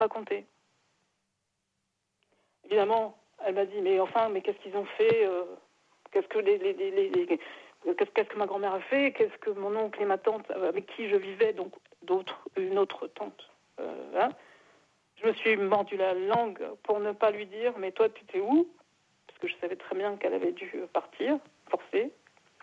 raconté. Évidemment, elle m'a dit, mais qu'est-ce qu'ils ont fait qu'est-ce que ma grand-mère a fait? Qu'est-ce que mon oncle et ma tante, avec qui je vivais, donc une autre tante, je me suis mordu la langue pour ne pas lui dire, mais toi, tu étais où? Parce que je savais très bien qu'elle avait dû partir, forcée.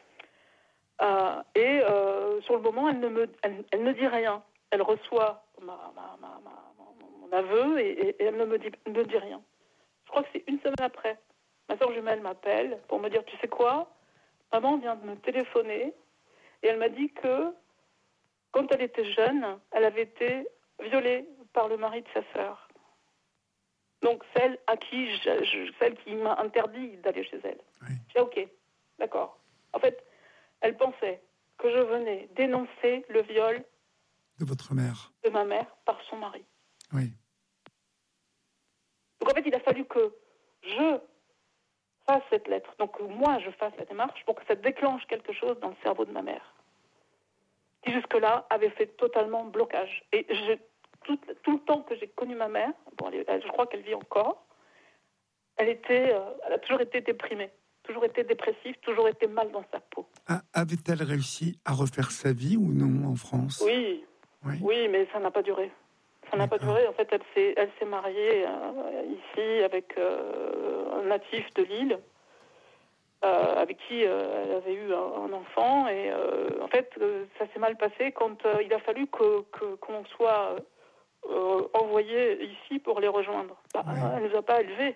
Sur le moment, elle ne dit rien. Elle reçoit mon aveu et elle ne me dit rien. Je crois que c'est une semaine après. Ma soeur jumelle m'appelle pour me dire, tu sais quoi? Maman vient de me téléphoner et elle m'a dit que quand elle était jeune, elle avait été violée par le mari de sa sœur. Donc celle qui m'a interdit d'aller chez elle. Oui. J'ai dit, ok, d'accord. En fait, elle pensait que je venais dénoncer le viol de votre mère, de ma mère par son mari. Oui. Donc en fait, il a fallu que je fasse cette lettre, donc que moi je fasse la démarche pour que ça déclenche quelque chose dans le cerveau de ma mère, qui jusque-là avait fait totalement blocage. Et tout le temps que j'ai connu ma mère, je crois qu'elle vit encore, elle a toujours été déprimée, toujours été dépressive, toujours été mal dans sa peau. Avait-elle réussi à refaire sa vie ou non en France? Oui, mais ça n'a pas duré. Ça n'a pas duré. En fait, elle s'est mariée ici avec un natif de Lille, avec qui elle avait eu un enfant. Et en fait, ça s'est mal passé quand il a fallu qu'on soit envoyé ici pour les rejoindre. Elle ne nous a pas élevés.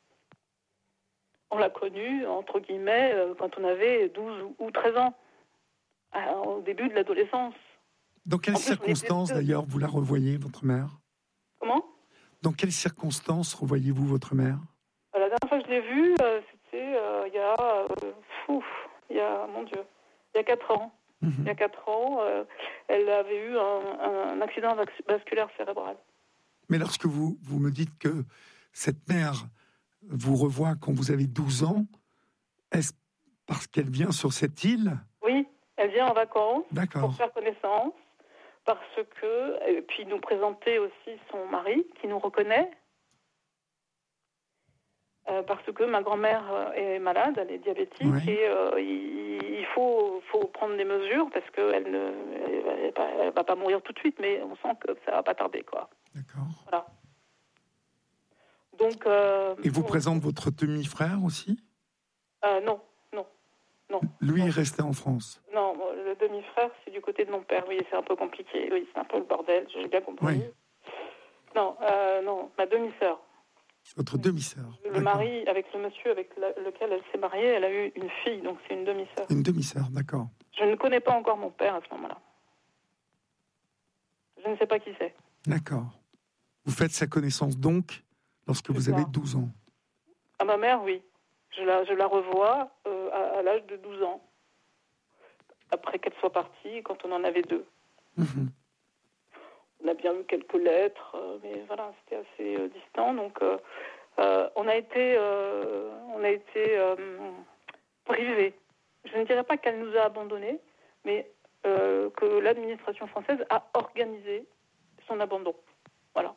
On l'a connue, entre guillemets, quand on avait 12 ou 13 ans, au début de l'adolescence. Dans quelles circonstances, d'ailleurs, vous la revoyez, votre mère? Comment? Dans quelles circonstances revoyez-vous votre mère? La dernière fois que je l'ai vue, c'était il y a 4 ans. Mm-hmm. Il y a 4 ans, elle avait eu un accident vasculaire cérébral. Mais lorsque vous me dites que cette mère vous revoit quand vous avez 12 ans, est-ce parce qu'elle vient sur cette île? Oui, elle vient en vacances. D'accord. Pour faire connaissance. Et puis nous présenter aussi son mari qui nous reconnaît, parce que ma grand-mère est malade, elle est diabétique, et il faut prendre des mesures parce qu'elle elle va pas mourir tout de suite, mais on sent que ça va pas tarder, quoi. D'accord. Voilà. Donc. Et vous présente votre demi-frère aussi? Non. Lui est resté en France? Non, le demi-frère, c'est du côté de mon père. Oui, c'est un peu compliqué. Oui, c'est un peu le bordel, j'ai bien compris. Oui. Non, ma demi-sœur. Votre demi-sœur? Le mari, avec le monsieur avec lequel elle s'est mariée, elle a eu une fille, donc c'est une demi-sœur. Une demi-sœur, d'accord. Je ne connais pas encore mon père à ce moment-là. Je ne sais pas qui c'est. D'accord. Vous faites sa connaissance donc lorsque vous avez 12 ans? À ma mère, oui. Je la revois à l'âge de 12 ans. Après qu'elle soit partie, quand on en avait 2. Mmh. On a bien eu quelques lettres, mais voilà, c'était assez distant. Donc, on a été privés. Je ne dirais pas qu'elle nous a abandonnés, mais que l'administration française a organisé son abandon. Voilà.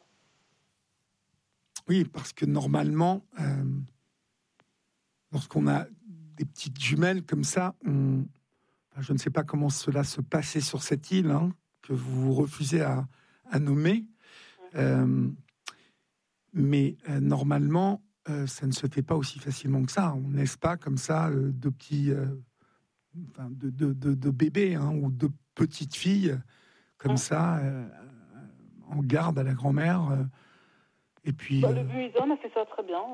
Oui, parce que normalement, lorsqu'on a des petites jumelles comme ça, je ne sais pas comment cela se passait sur cette île, que vous refusez à nommer, mais normalement, ça ne se fait pas aussi facilement que ça. On ne laisse pas comme ça de petits, de bébés ou de petites filles comme ça en garde à la grand-mère. Et puis, le Buisson a fait ça très bien.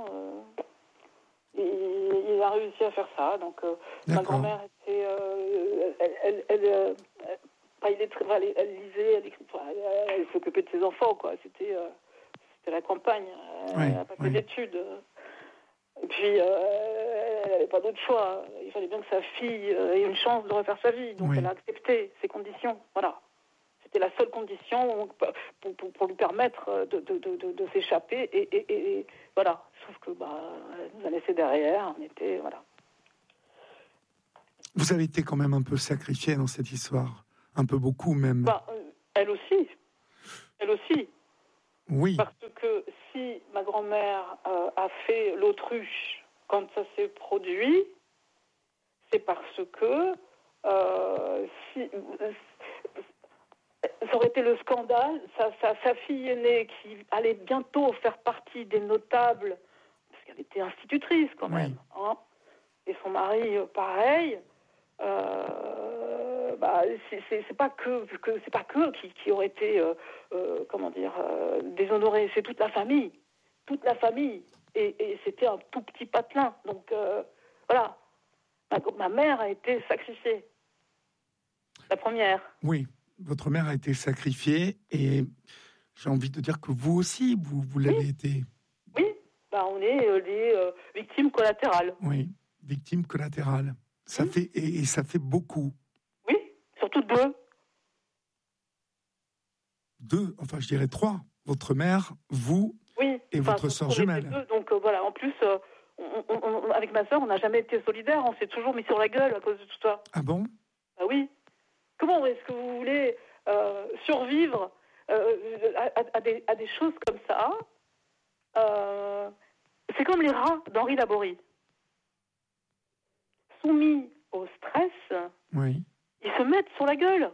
Il a réussi à faire ça. Donc, ma grand-mère était, elle lisait, elle s'occupait de ses enfants, quoi. C'était la campagne. Elle n'a pas fait d'études. Et puis, elle n'avait pas d'autre choix. Il fallait bien que sa fille ait une chance de refaire sa vie. Donc, elle a accepté ces conditions. Voilà. C'était la seule condition pour lui permettre de s'échapper. Et voilà. Sauf que, elle nous a laissé derrière. On était, voilà. Vous avez été quand même un peu sacrifiée dans cette histoire. Un peu beaucoup, même. Elle aussi. Elle aussi. Oui. Parce que si ma grand-mère a fait l'autruche quand ça s'est produit, c'est parce que si, ça aurait été le scandale. Sa fille aînée qui allait bientôt faire partie des notables, parce qu'elle était institutrice quand même, hein, et son mari pareil. C'est pas que qui aurait été déshonorés, c'est toute la famille, et c'était un tout petit patelin. Donc voilà, ma mère a été sacrifiée, la première. Oui, votre mère a été sacrifiée et j'ai envie de dire que vous aussi, vous l'avez été. Oui, on est les victimes collatérales. Oui, victimes collatérales. Ça fait et ça fait beaucoup. Oui, surtout deux. Deux, enfin je dirais trois. Votre mère, vous et votre sœur jumelle. Deux, donc voilà, en plus, avec ma sœur, on n'a jamais été solidaires, on s'est toujours mis sur la gueule à cause de tout ça. Ah bon? Ah oui. Comment est-ce que vous voulez survivre à des choses comme ça? C'est comme les rats d'Henri Laborie. Soumis au stress, oui. Ils se mettent sur la gueule.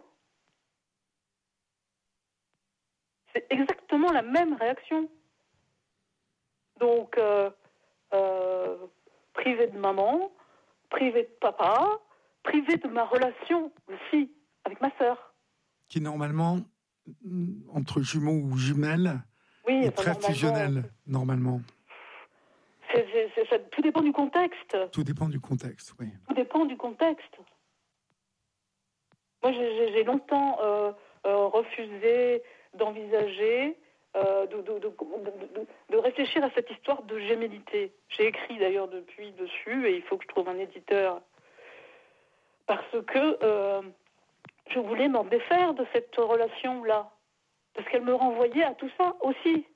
C'est exactement la même réaction. Donc, privé de maman, privé de papa, privé de ma relation aussi avec ma sœur. Qui normalement, entre jumeaux ou jumelles, est très fusionnelle, normalement. Tout dépend du contexte. Tout dépend du contexte, oui. Tout dépend du contexte. Moi, j'ai longtemps refusé d'envisager, de réfléchir à cette histoire de gémellité. J'ai écrit d'ailleurs depuis dessus, et il faut que je trouve un éditeur. Parce que je voulais m'en défaire de cette relation-là. Parce qu'elle me renvoyait à tout ça aussi.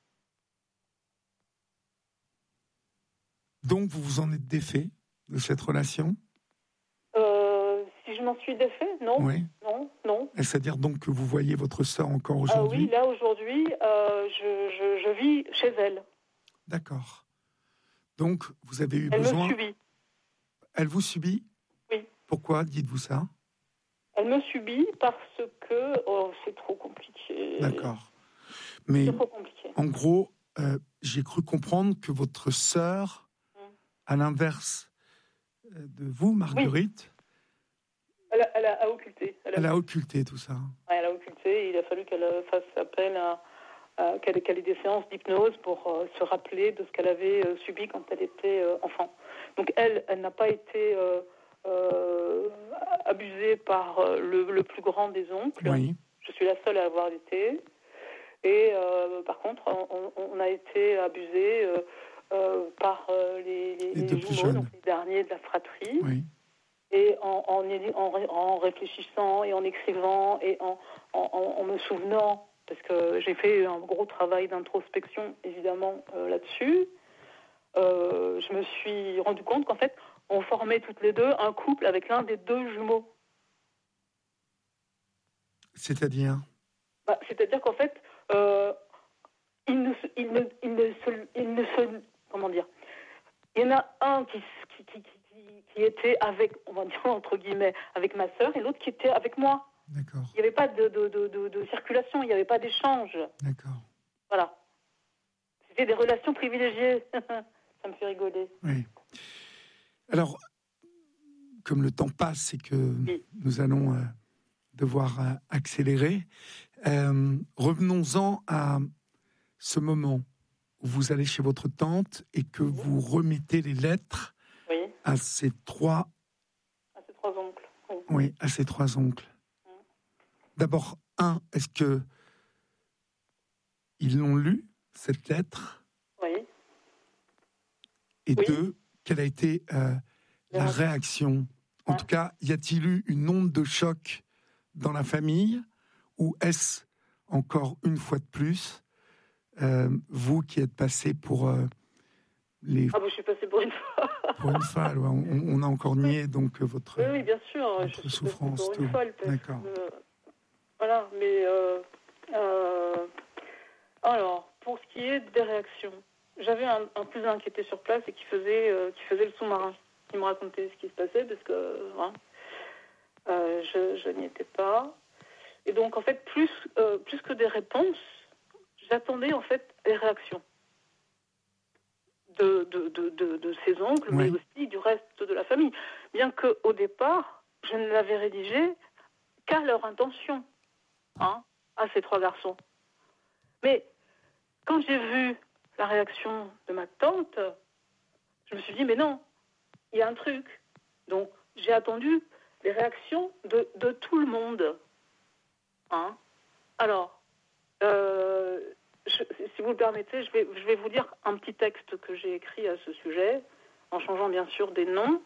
Donc, vous vous en êtes défait de cette relation? Si je m'en suis défait, non. Oui. Non. C'est-à-dire donc que vous voyez votre sœur encore aujourd'hui? Oui, là, aujourd'hui, je vis chez elle. D'accord. Donc, vous avez eu besoin... Elle me subit. Elle vous subit? Oui. Pourquoi dites-vous ça? Elle me subit parce que c'est trop compliqué. D'accord. Mais c'est trop compliqué. En gros, j'ai cru comprendre que votre sœur, à l'inverse de vous, Marguerite... Oui. Elle a occulté. Elle a occulté tout ça. Ouais, elle a occulté. Il a fallu qu'elle fasse appel qu'elle ait des séances d'hypnose pour se rappeler de ce qu'elle avait subi quand elle était enfant. Donc elle n'a pas été abusée par le plus grand des oncles. Oui. Je suis la seule à avoir été. Et par contre, on a été abusés par les jumeaux, donc les derniers de la fratrie. Oui. Et en réfléchissant et en écrivant et en me souvenant, parce que j'ai fait un gros travail d'introspection, évidemment, là-dessus, je me suis rendu compte qu'en fait, on formait toutes les deux un couple avec l'un des deux jumeaux. C'est-à-dire C'est-à-dire qu'en fait, comment dire, il y en a un qui était avec, on va dire entre guillemets, avec ma sœur, et l'autre qui était avec moi. D'accord. Il n'y avait pas de circulation, il n'y avait pas d'échange. D'accord. Voilà. C'était des relations privilégiées. Ça me fait rigoler. Oui. Alors, comme le temps passe et que nous allons devoir accélérer, revenons-en à ce moment où vous allez chez votre tante et que vous remettez les lettres à ces trois... À ces trois oncles. Oui, à ces trois oncles. D'abord, est-ce que ils l'ont lu, cette lettre? Oui. Et deux, quelle a été la réaction? En tout cas, y a-t-il eu une onde de choc dans la famille? Ou est-ce, encore une fois de plus, vous qui êtes passé pour les... Ah, je suis passée pour une fois. Pour une fois, on a encore nié donc votre, oui, bien sûr, votre souffrance. Pour une folle, d'accord. Voilà, mais Alors, pour ce qui est des réactions, j'avais un cousin qui était sur place et qui faisait le sous-marin. Il me racontait ce qui se passait parce que je n'y étais pas. Et donc, en fait, plus que des réponses, j'attendais en fait des réactions de ses oncles, mais aussi du reste de la famille. Bien qu'au départ, je ne l'avais rédigé qu'à leur intention, à ces 3 garçons. Mais quand j'ai vu la réaction de ma tante, je me suis dit, mais non, il y a un truc. Donc, j'ai attendu les réactions de tout le monde. Alors, si vous le permettez, je vais vous lire un petit texte que j'ai écrit à ce sujet, en changeant bien sûr des noms.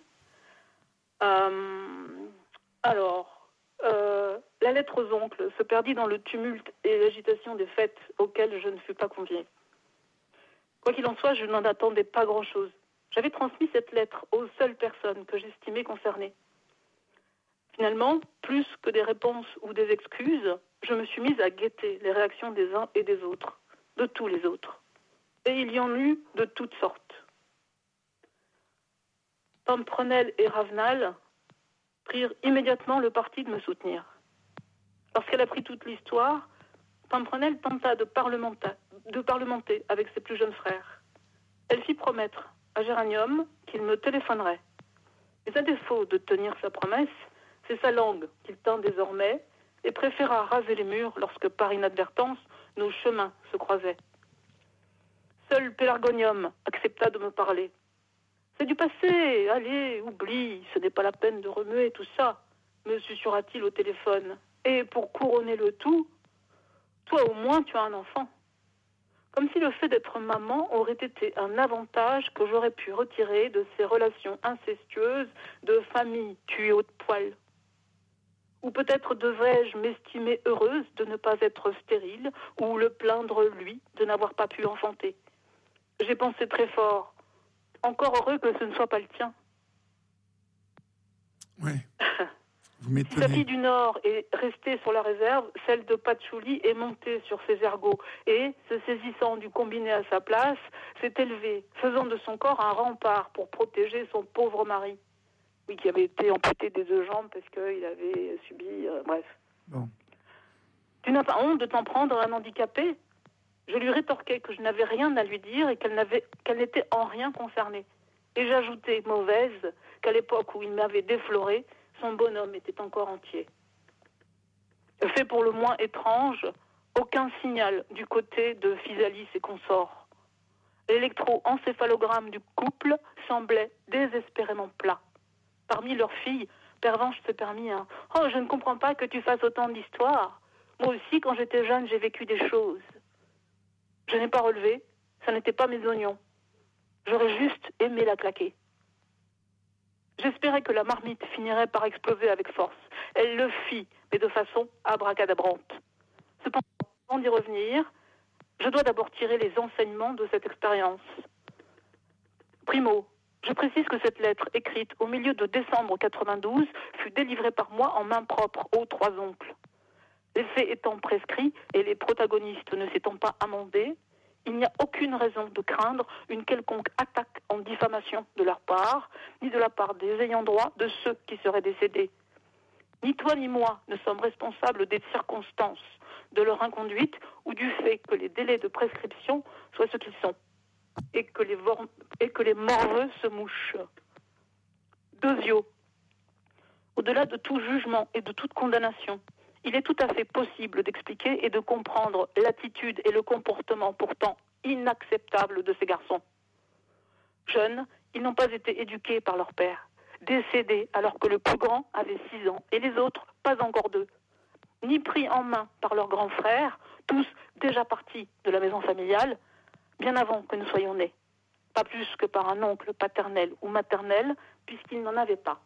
La lettre aux oncles se perdit dans le tumulte et l'agitation des fêtes auxquelles je ne fus pas conviée. Quoi qu'il en soit, je n'en attendais pas grand-chose. J'avais transmis cette lettre aux seules personnes que j'estimais concernées. Finalement, plus que des réponses ou des excuses, je me suis mise à guetter les réactions des uns et des autres, de tous les autres. Et il y en eut de toutes sortes. Prenel et Ravenal prirent immédiatement le parti de me soutenir. Lorsqu'elle apprit toute l'histoire, Prenel tenta de parlementer avec ses plus jeunes frères. Elle fit promettre à Géranium qu'il me téléphonerait. Mais à défaut de tenir sa promesse, c'est sa langue qu'il tint désormais et préféra raser les murs lorsque, par inadvertance, nos chemins se croisaient. Seul Pélargonium accepta de me parler. « C'est du passé, allez, oublie, ce n'est pas la peine de remuer tout ça, me susurra-t-il au téléphone. Et pour couronner le tout, toi au moins tu as un enfant. » Comme si le fait d'être maman aurait été un avantage que j'aurais pu retirer de ces relations incestueuses de famille tuée au poil. Ou peut-être devrais-je m'estimer heureuse de ne pas être stérile ou le plaindre lui de n'avoir pas pu enfanter. J'ai pensé très fort. Encore heureux que ce ne soit pas le tien. Ouais. Vous m'étonnez. Si sa fille du Nord est restée sur la réserve, celle de Patchouli est montée sur ses ergots et, se saisissant du combiné à sa place, s'est élevée, faisant de son corps un rempart pour protéger son pauvre mari. Oui, qui avait été amputé des 2 jambes parce qu'il avait subi... bref. Bon. Tu n'as pas honte de t'en prendre à un handicapé ? Je lui rétorquai que je n'avais rien à lui dire et qu'elle n'était en rien concernée. Et j'ajoutai, mauvaise, qu'à l'époque où il m'avait défloré, son bonhomme était encore entier. Fait pour le moins étrange, aucun signal du côté de Physalis et consorts. L'électroencéphalogramme du couple semblait désespérément plat. Parmi leurs filles, Pervenche se permit un « Oh, je ne comprends pas que tu fasses autant d'histoires. Moi aussi, quand j'étais jeune, j'ai vécu des choses. » Je n'ai pas relevé, ça n'était pas mes oignons. J'aurais juste aimé la claquer. J'espérais que la marmite finirait par exploser avec force. Elle le fit, mais de façon abracadabrante. Cependant, avant d'y revenir, je dois d'abord tirer les enseignements de cette expérience. Primo, je précise que cette lettre, écrite au milieu de décembre 92, fut délivrée par moi en main propre aux 3 oncles. Les faits étant prescrits et les protagonistes ne s'étant pas amendés, il n'y a aucune raison de craindre une quelconque attaque en diffamation de leur part, ni de la part des ayants droit de ceux qui seraient décédés. Ni toi ni moi ne sommes responsables des circonstances de leur inconduite ou du fait que les délais de prescription soient ce qu'ils sont, et que les morveux se mouchent. Deuxièmement, au-delà de tout jugement et de toute condamnation, il est tout à fait possible d'expliquer et de comprendre l'attitude et le comportement pourtant inacceptables de ces garçons. Jeunes, ils n'ont pas été éduqués par leur père, décédés alors que le plus grand avait 6 ans et les autres pas encore 2, ni pris en main par leurs grands frères, tous déjà partis de la maison familiale, bien avant que nous soyons nés, pas plus que par un oncle paternel ou maternel, puisqu'ils n'en avaient pas.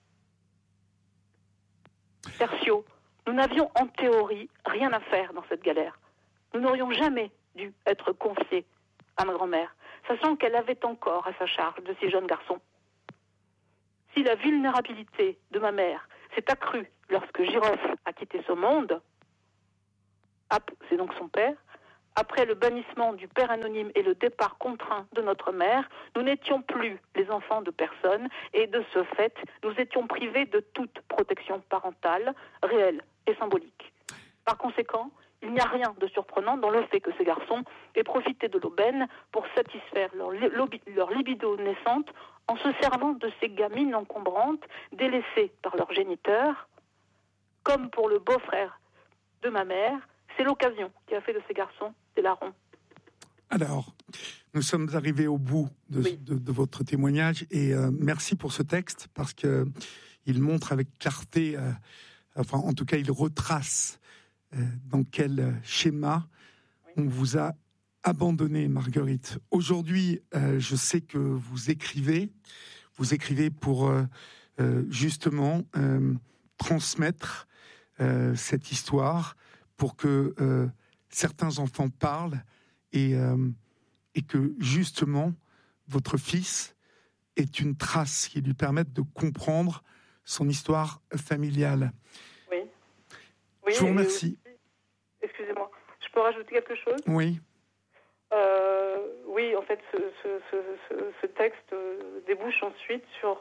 Tertio, nous n'avions en théorie rien à faire dans cette galère. Nous n'aurions jamais dû être confiés à ma grand-mère, sachant qu'elle avait encore à sa charge de 6 jeunes garçons. Si la vulnérabilité de ma mère s'est accrue lorsque Girofle a quitté ce monde, c'est donc son père, Après le bannissement du père anonyme et le départ contraint de notre mère, nous n'étions plus les enfants de personne et de ce fait, nous étions privés de toute protection parentale, réelle et symbolique. Par conséquent, il n'y a rien de surprenant dans le fait que ces garçons aient profité de l'aubaine pour satisfaire leur libido naissante en se servant de ces gamines encombrantes délaissées par leurs géniteurs, comme pour le beau-frère de ma mère. C'est l'occasion qui a fait de ces garçons des larrons. Alors, nous sommes arrivés au bout de votre témoignage et merci pour ce texte parce que il montre avec clarté, enfin en tout cas il retrace dans quel schéma on vous a abandonné, Marguerite. Aujourd'hui, je sais que vous écrivez pour justement transmettre cette histoire pour que certains enfants parlent et que justement votre fils ait une trace qui lui permette de comprendre son histoire familiale. Oui. Je vous remercie. Excusez-moi, je peux rajouter quelque chose ? Oui. Oui, en fait, ce texte débouche ensuite sur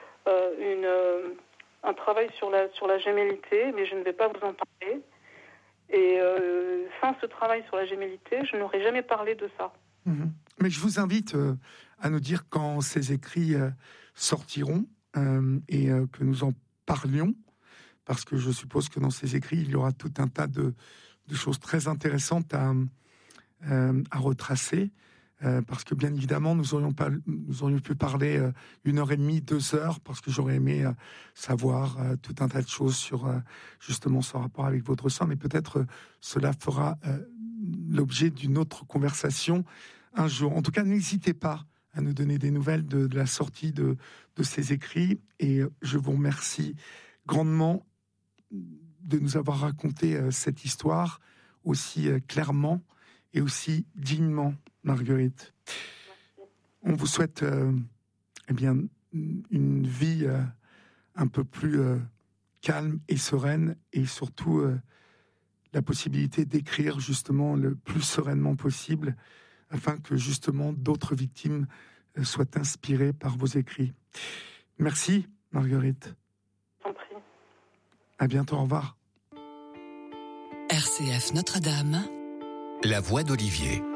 un travail sur la gémellité, mais je ne vais pas vous en parler. Et sans ce travail sur la gémellité, je n'aurais jamais parlé de ça. Mais je vous invite à nous dire quand ces écrits sortiront et que nous en parlions, parce que je suppose que dans ces écrits, il y aura tout un tas de choses très intéressantes à retracer. Parce que bien évidemment, nous aurions pu parler 1h30, 2 heures, parce que j'aurais aimé savoir tout un tas de choses sur justement ce rapport avec votre sang, mais peut-être cela fera l'objet d'une autre conversation un jour. En tout cas, n'hésitez pas à nous donner des nouvelles de la sortie de ces écrits, et je vous remercie grandement de nous avoir raconté cette histoire aussi clairement et aussi dignement, Marguerite. On vous souhaite eh bien, une vie un peu plus calme et sereine, et surtout la possibilité d'écrire justement le plus sereinement possible, afin que justement d'autres victimes soient inspirées par vos écrits. Merci, Marguerite. Je t'en prie. À bientôt, au revoir. RCF Notre-Dame. La voix d'Olivier.